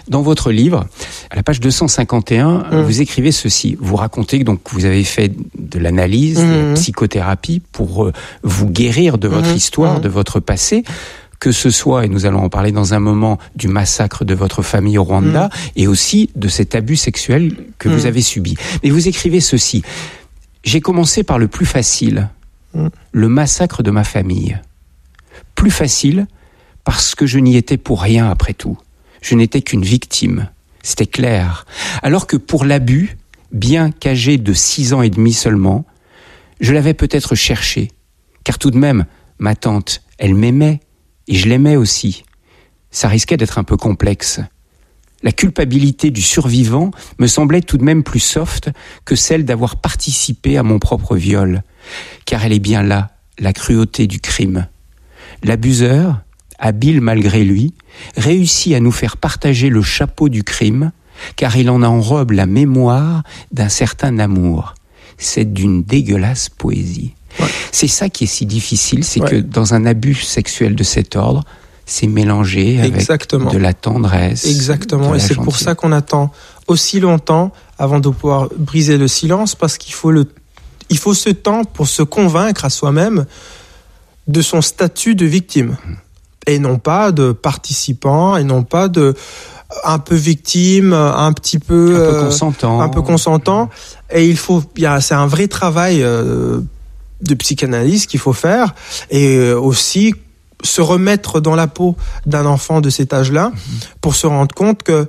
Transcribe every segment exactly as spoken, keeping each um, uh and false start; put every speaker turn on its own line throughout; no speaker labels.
Dans votre livre, à la page deux cent cinquante et un, mmh. vous écrivez ceci. Vous racontez que donc vous avez fait de l'analyse, mmh. de la psychothérapie pour euh, vous guérir de votre mmh. histoire, mmh. de votre passé. Que ce soit, et nous allons en parler dans un moment, du massacre de votre famille au Rwanda, mmh. et aussi de cet abus sexuel que mmh. vous avez subi. Mais vous écrivez ceci. J'ai commencé par le plus facile, mmh. le massacre de ma famille. Plus facile parce que je n'y étais pour rien après tout. Je n'étais qu'une victime. C'était clair. Alors que pour l'abus, bien qu'âgé de six ans et demi seulement, je l'avais peut-être cherché. Car tout de même, ma tante, elle m'aimait. Et je l'aimais aussi. Ça risquait d'être un peu complexe. La culpabilité du survivant me semblait tout de même plus soft que celle d'avoir participé à mon propre viol. Car elle est bien là, la cruauté du crime. L'abuseur, habile malgré lui, réussit à nous faire partager le chapeau du crime, car il en enrobe la mémoire d'un certain amour. C'est d'une dégueulasse poésie. Ouais. C'est ça qui est si difficile, c'est ouais. que dans un abus sexuel de cet ordre, c'est mélangé avec Exactement. de la tendresse.
Exactement, et c'est gentillesse. Pour ça qu'on attend aussi longtemps avant de pouvoir briser le silence, parce qu'il faut, le, il faut ce temps pour se convaincre à soi-même de son statut de victime, mmh. et non pas de participant, et non pas de un peu victime, un petit peu,
un peu consentant,
euh, un peu consentant. Mmh. Et il faut, il y a, c'est un vrai travail. Euh, de psychanalyse qu'il faut faire, et aussi se remettre dans la peau d'un enfant de cet âge-là, mmh. pour se rendre compte que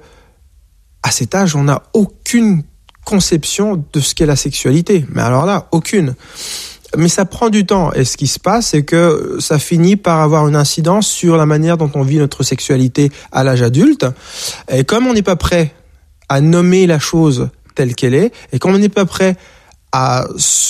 à cet âge, on n'a aucune conception de ce qu'est la sexualité. Mais alors là, aucune. Mais ça prend du temps, et ce qui se passe, c'est que ça finit par avoir une incidence sur la manière dont on vit notre sexualité à l'âge adulte. Et comme on n'est pas prêt à nommer la chose telle qu'elle est, et comme on n'est pas prêt à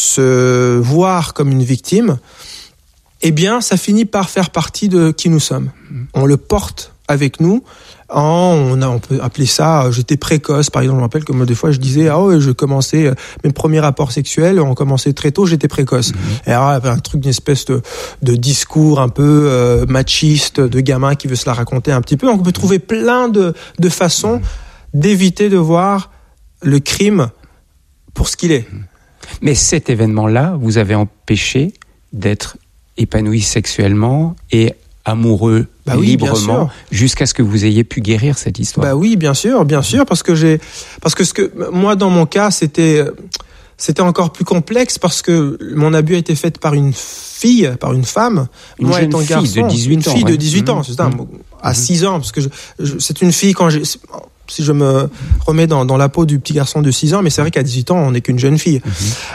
se voir comme une victime, eh bien, ça finit par faire partie de qui nous sommes. On le porte avec nous. En, on, a, on peut appeler ça, j'étais précoce, par exemple. Je me rappelle que moi, des fois, je disais, ah ouais, je commençais, mes premiers rapports sexuels ont commencé très tôt, j'étais précoce. Mmh. Et alors, il y avait un truc, d'une espèce de, de discours un peu euh, machiste, de gamin qui veut se la raconter un petit peu. Donc, on peut trouver plein de, de façons d'éviter de voir le crime pour ce qu'il est.
Mais cet événement-là vous avez empêché d'être épanoui sexuellement et amoureux bah oui, librement jusqu'à ce que vous ayez pu guérir cette histoire.
Bah oui, bien sûr, bien sûr, parce que j'ai, parce que ce que moi dans mon cas c'était, c'était encore plus complexe parce que mon abus a été fait par une fille, par une femme,
une
moi
jeune
étant
fille
garçon,
de dix-huit
une
ans,
fille
ouais.
de dix-huit ans, c'est ça, mmh. à mmh. six ans, parce que je, je, c'est une fille quand j'ai. Si je me remets dans, dans la peau du petit garçon de six ans, mais c'est vrai qu'à dix-huit ans, on n'est qu'une jeune fille.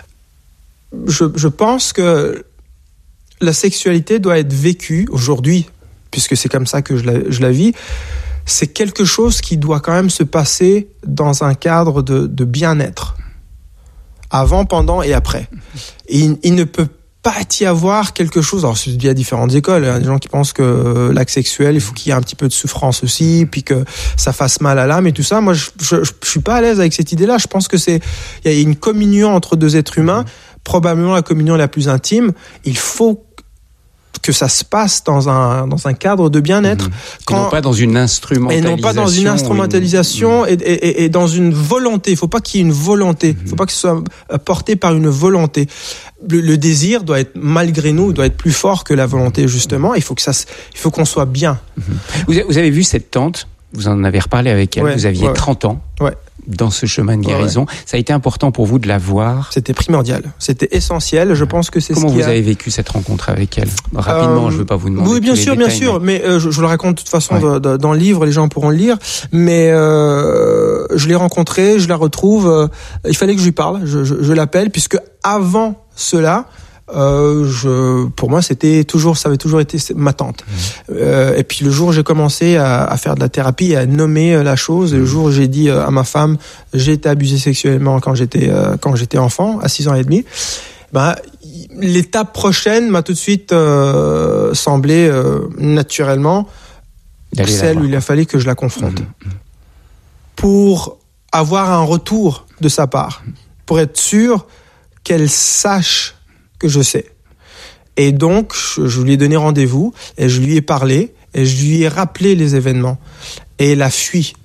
Mmh. Je, je pense que la sexualité doit être vécue aujourd'hui, puisque c'est comme ça que je la, je la vis. C'est quelque chose qui doit quand même se passer dans un cadre de, de bien-être. Avant, pendant et après. Et il, il ne peut pas y avoir quelque chose. Alors, il y a différentes écoles. Il y a des gens qui pensent que l'acte sexuel, il faut qu'il y ait un petit peu de souffrance aussi, puis que ça fasse mal à l'âme et tout ça. Moi, je, je, je suis pas à l'aise avec cette idée-là. Je pense que c'est, il y a une communion entre deux êtres humains, probablement la communion la plus intime. Il faut que ça se passe dans un dans un cadre de bien-être,
mmh. quand, et non pas dans une instrumentalisation.
Et non pas dans une instrumentalisation une... Et, et, et dans une volonté. Il faut pas qu'il y ait une volonté. Il mmh. faut pas que ce soit porté par une volonté. Le, le désir doit être, malgré nous, doit être plus fort que la volonté, justement. Il faut que ça, il faut qu'on soit bien.
Mmh. Vous, vous avez vu cette tante, vous en avez reparlé avec elle, ouais, vous aviez ouais. trente ans.
Ouais.
Dans ce chemin de guérison. Ouais. Ça a été important pour vous de la voir?
C'était primordial. C'était essentiel. Je pense que c'est
Comment
ce qui
vous
a...
avez vécu cette rencontre avec elle? Rapidement, euh, je ne veux pas vous demander.
Oui, bien
tous
sûr,
les
bien
détails,
sûr. Mais, mais euh, je, je le raconte de toute façon ouais. de, de, dans le livre, les gens pourront le lire. Mais euh, je l'ai rencontrée, je la retrouve. Euh, il fallait que je lui parle. Je, je, je l'appelle, puisque avant cela, Euh, je, pour moi, c'était toujours, ça avait toujours été ma tante. Mmh. Euh, et puis le jour où j'ai commencé à, à faire de la thérapie, à nommer la chose, mmh. et le jour où j'ai dit à ma femme, j'ai été abusé sexuellement quand j'étais euh, quand j'étais enfant, à six ans et demi. Ben, l'étape prochaine m'a tout de suite euh, semblé euh, naturellement D'aller celle où il a fallu que je la confronte, mmh. pour avoir un retour de sa part, pour être sûr qu'elle sache que je sais. Et donc, je, je lui ai donné rendez-vous, et je lui ai parlé, et je lui ai rappelé les événements. Et elle a fui.